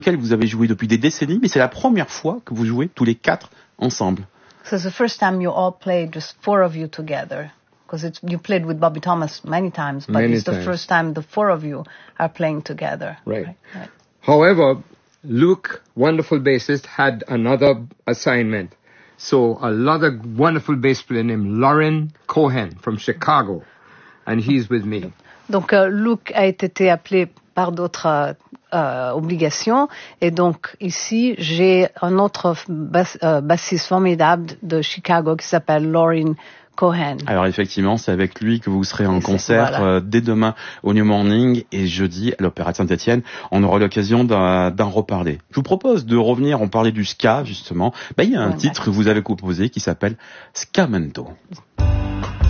lequel vous avez joué depuis des décennies, mais c'est la première fois que vous jouez tous les quatre ensemble. So it's the first time you all played, just four of you together. Because you played with Bobby Thomas many times, but it's the first time the four of you are playing together. Right. However, Luke, wonderful bassist, had another assignment. So a lot of wonderful bass player named Lauren Cohen from Chicago, and he's with me. Donc Luke a été appelé par d'autres obligations, et donc ici j'ai un autre bassiste formidable de Chicago qui s'appelle Lauren Cohen. Alors effectivement, c'est avec lui que vous serez en concert dès demain au New Morning et jeudi à l'Opéra de Saint-Étienne. On aura l'occasion d'en reparler. Je vous propose de revenir, on parlait du ska justement. Il y a un titre que vous avez composé qui s'appelle Scamento.